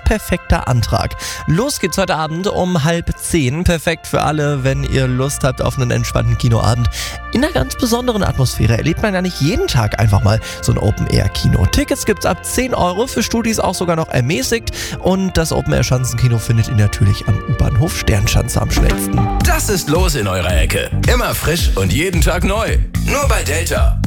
perfekter Antrag. Los geht's heute Abend um 9:30. Perfekt für alle, wenn ihr Lust habt auf einen entspannten Kinoabend. In einer ganz besonderen Atmosphäre erlebt man ja nicht jeden Tag einfach mal so ein Open-Air-Kino. Tickets gibt's ab 10 Euro, für Studis auch sogar noch ermäßigt. Und das Open-Air-Schanzenkino findet ihr natürlich am U-Bahnhof Sternschanze am schnellsten. Das ist Los in eurer Ecke. Immer frisch und jeden Tag neu. Nur bei Delta.